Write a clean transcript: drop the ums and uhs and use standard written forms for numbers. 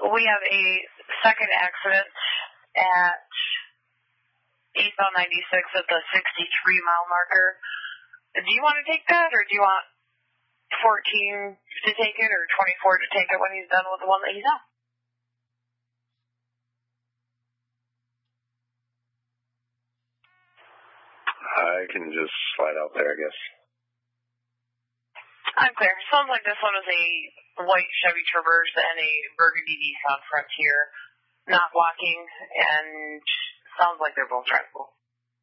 we have a second accident at eastbound 96 at the 63-mile marker. Do you want to take that, or do you want 14 to take it, or 24 to take it when he's done with the one that he's on? I can just slide out there, I guess. I'm clear. Sounds like this one is a white Chevy Traverse and a burgundy Nissan Frontier, not blocking, and sounds like they're both drivable.